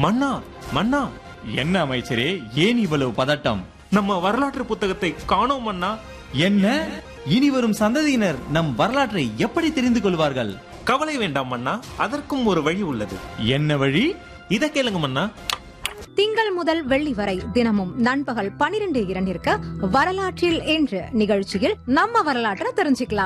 மன்னா மன்னா, என்ன அமைச்சரே, ஏன் இவ்வளவு பதட்டம்? நம்ம வரலாற்று புத்தகத்தை காணோம் மன்னா. என்ன, இனி வரும் சந்ததியினர் நம் வரலாற்றை எப்படி தெரிந்து கொள்வார்கள்? கவலை வேண்டாம் மன்னா, அதற்கும் ஒரு வழி உள்ளது. என்ன வழி? இத கேளுங்க மன்னா. திங்கள் முதல் வெள்ளி வரை தினமும் நண்பகல் 12:02 வரலாற்றில் என்று நிகழ்ச்சியில் நம்ம வரலாற்றை தெரிஞ்சுக்கலாம்.